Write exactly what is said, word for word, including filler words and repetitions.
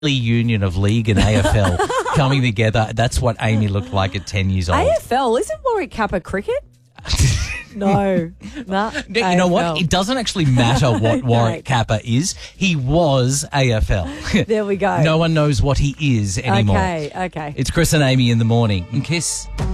union of league and A F L coming together. That's what Amy looked like at ten years old. A F L, isn't Warwick Kappa cricket? No. Nah, No, you know what? It doesn't actually matter what Warwick Kappa is. He was A F L. There we go. No one knows what he is anymore. Okay, okay. It's Chris and Amy in the morning. And Kiss.